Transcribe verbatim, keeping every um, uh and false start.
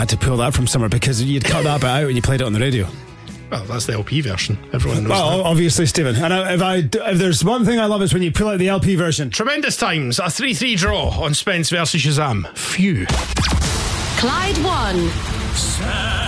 had to pull that from somewhere because you'd cut that bit out when you played it on the radio. Well, that's the L P version. Everyone knows well, that. Obviously, Stephen. And if I if there's one thing I love, it's when you pull out the L P version. Tremendous times. A three three draw on Spence versus Shazam. Phew. Clyde one.